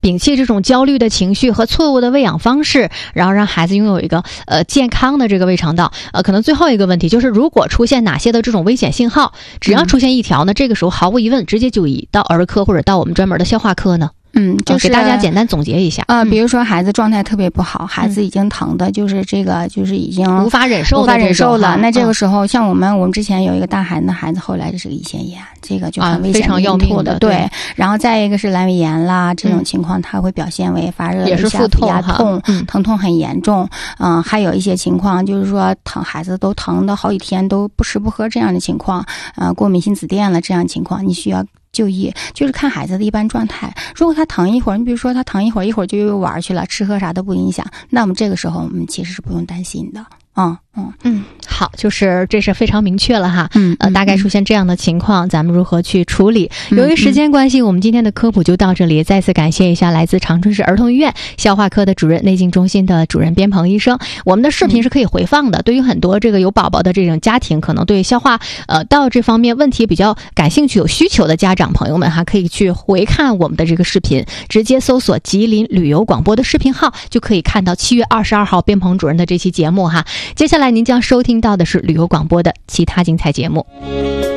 摒弃这种焦虑的情绪和错误的喂养方式，然后让孩子拥有一个健康的这个胃肠道。可能最后一个问题就是，如果出现哪些的这种危险信号，只要出现一条呢，这个时候毫无疑问直接就医到儿科或者到我们专门的消化科呢？ 就是给大家简单总结一下比如说孩子状态特别不好，孩子已经疼的就是这个就是已经无法忍受了，那这个时候像我们之前有一个大孩子，孩子后来就是胰腺炎，这个就很危险， 非常要命的。 对，然后再一个是阑尾炎啦，这种情况它会表现为发热、 也是腹痛、 疼痛很严重。还有一些情况就是说孩子都疼的好几天都不吃不喝这样的情况，过敏性紫癜了这样的情况，你需要就医，就是看孩子的一般状态。如果他疼一会儿，你比如说他疼一会儿就又玩去了，吃喝啥都不影响，那我们这个时候我们其实是不用担心的。 好，就是这是非常明确了哈。大概出现这样的情况，咱们如何去处理？由于时间关系，我们今天的科普就到这里。再次感谢一下来自长春市儿童医院消化科的主任、内镜中心的主任边鹏医生。我们的视频是可以回放的，对于很多这个有宝宝的这种家庭，可能对消化道这方面问题比较感兴趣、有需求的家长朋友们哈，可以去回看我们的这个视频，直接搜索吉林旅游广播的视频号，就可以看到7月22号边鹏主任的这期节目哈。接下来您将收听到的是旅游广播的其他精彩节目。